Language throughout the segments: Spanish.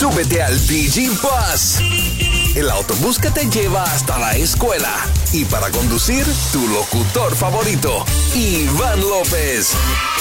súbete al DG Bus. El autobús que te lleva hasta la escuela. Y para conducir, tu locutor favorito, Iván López.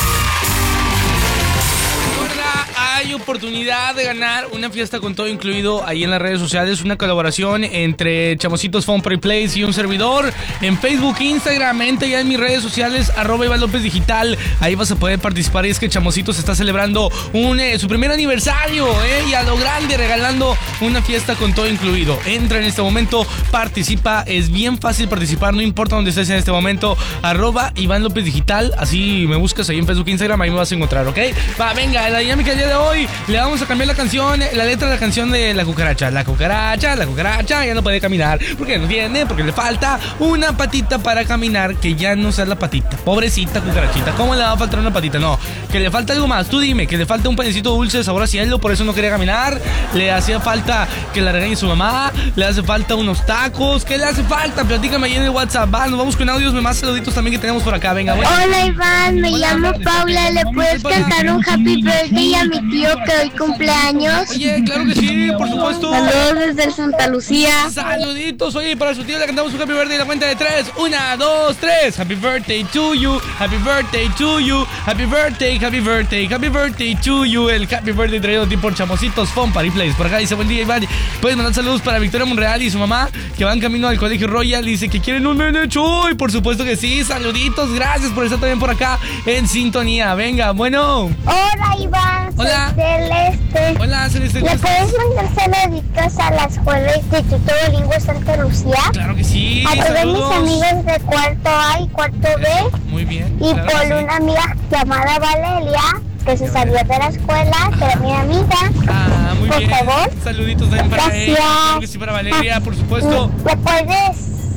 Hay oportunidad de ganar una fiesta con todo incluido ahí en las redes sociales, una colaboración entre Chamositos Fun Party Place y un servidor en Facebook, Instagram, entra ya en mis redes sociales @Iván López Digital, ahí vas a poder participar. Y es que Chamositos está celebrando su primer aniversario y a lo grande regalando una fiesta con todo incluido. Entra en este momento, participa, es bien fácil participar, no importa dónde estés en este momento, @Iván López Digital, así me buscas ahí en Facebook, Instagram, ahí me vas a encontrar, ¿ok? Va, venga, la dinámica del día de hoy, le vamos a cambiar la canción, la letra de la canción de la cucaracha. La cucaracha ya no puede caminar. ¿Por qué no tiene? Porque le falta una patita para caminar, que ya no sea la patita. Pobrecita cucarachita, ¿cómo le va a faltar una patita? No, que le falta algo más. Tú dime, que le falta un panecito dulce de sabor a cielo, por eso no quería caminar. Le hacía falta que la regañe su mamá. Le hace falta unos tacos. ¿Qué le hace falta? Platícame ahí en el WhatsApp. Va, nos vamos con audios, más saluditos también que tenemos por acá. Venga, bueno. Hola Iván, me llamo Paula. ¿Le puedes cantar un happy birthday a mi tío que hoy cumpleaños? Oye, claro que sí, por supuesto. Saludos desde Santa Lucía. Saluditos, oye, para su tío le cantamos un happy birthday a la cuenta de 3. 1, 2, 3. Happy birthday to you. Happy birthday to you. Happy birthday, happy birthday, happy birthday to you. El happy birthday traído a ti por Chamositos Fun Party Place. Por acá dice, buen día Iván. Puedes mandar saludos para Victoria Monreal y su mamá, que van camino al Colegio Royal. Dice que quieren un nene chuy. Por supuesto que sí, saluditos. Gracias por estar también por acá en sintonía. Venga, bueno. Hola Iván, soy Hola. Celeste. Hola, Celeste. ¿Le puedes mandar saluditos a la escuela Instituto Bilingüe Santa Lucía? Claro que sí. A todos mis Saludos. amigos de cuarto A y cuarto B. Muy bien. Y claro que por sí. una amiga llamada Valeria, que se salió de la escuela, que era mi amiga. Ah, muy Por bien. favor. Saluditos también para Gracias. ella. Claro que sí, para Valeria, por supuesto. ¿Le puedes?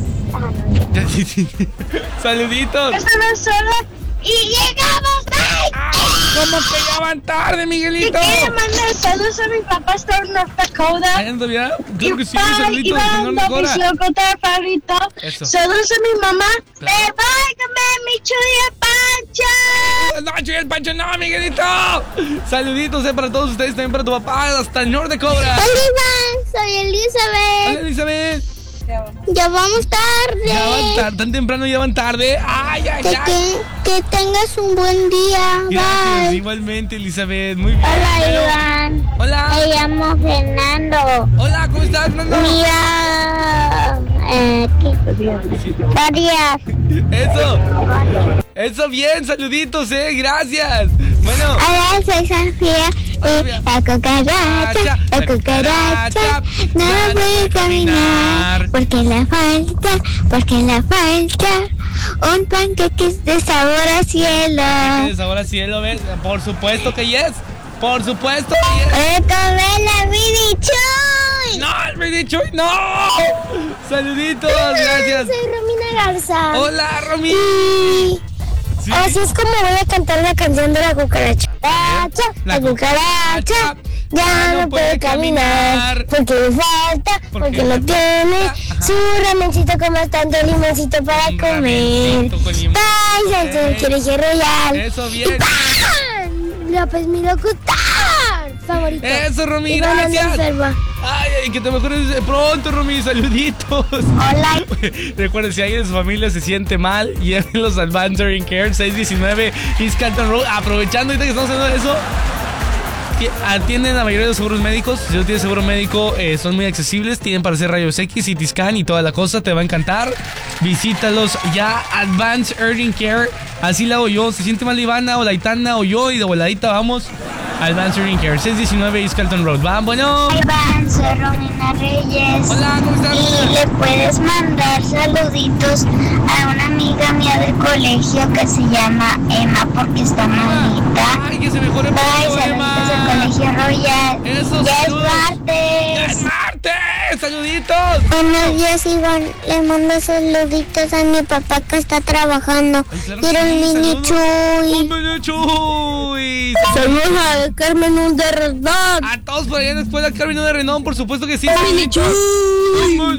Saluditos. Eso no solo. ¡Y llegamos! ¡Ay! ¿Cómo que ya van tarde, Te Miguelito? quiero mandar saludos a mi papá, está en North Dakota. ¿Ahí anda bien? Claro que sí, Bye, saluditos. Iván, No mi locutor favorito. Eso. Saludos a mi mamá. Claro. ¡Me voy a comer mi chuy de pancha! No, Chuy el Pancho, no, Miguelito. Saluditos para todos ustedes, también para tu papá, hasta el norte de Cobra. Hola Iván, soy Elizabeth. Hola, Elizabeth. Ya vamos tarde. Ya van tarde, tan temprano ya van tarde. Ay, ay, ay. Que tengas un buen día. Gracias, Bye. igualmente, Elizabeth. Muy bien. Hola Bueno. Iván. Hola. Me llamo Fernando. Hola, ¿cómo estás, Fernando? Mira, varias. Eso bien, saluditos, gracias. Bueno, Hola, soy Sofía. Hola. La cucaracha no puede caminar porque le falta un panqueque de sabor a cielo. de sabor a cielo, ¿ves? Por supuesto que yes. Por supuesto que yes. ¡Voy a comer la mini chuy! No, el Mini Chuy, no. Saluditos, gracias. Soy Romina Garza. Hola, Romy. Y Sí. así es como voy a cantar la canción de la cucaracha. La cucaracha ya no puede caminar porque le falta, porque no tiene su ramencito con bastante limoncito para Un comer. ramencito con limón. ¡Ay, el Colegio Royal! Eso, bien. López, mi locutor favorito. Eso, Romy, Iván anda gracias. enferma. Ay, que te mejores pronto, Romy, saluditos. Hola. Recuerden, si alguien de su familia se siente mal, llévenlos al Advanced Urgent Care 619 East Canton Road. Aprovechando ahorita que estamos haciendo eso, atienden la mayoría de los seguros médicos. Si no tienes seguro médico, son muy accesibles. Tienen para hacer rayos X, CT scan y toda la cosa. Te va a encantar. Visítalos ya. Advanced Urgent Care. Así la hago yo. Se siente mal Ivana o la Itana o yo, y de voladita vamos. Advanced Urgent Care 619 East Canton Road. Va, bueno. Iván, soy Romina Reyes. Hola, ¿cómo estás? Y le puedes mandar saluditos a una amiga mía del colegio que se llama Emma porque está malita. Ay, que se mejore Bye, pronto, saluditos Emma. del Colegio Royal. Eso, ya es saludos. ¡Ya martes. es martes! ¡Saluditos! Buenos días, Iván. Le mando saluditos a mi papá que está trabajando. Ay, claro que Quiero sí, un mini saludos. chuy. ¡Un Mini Chuy! Saludos a Carmen de Redón. A todos por allá en la escuela Carmen de Renón, por supuesto que sí. ¡Un mini chuy! ¡Un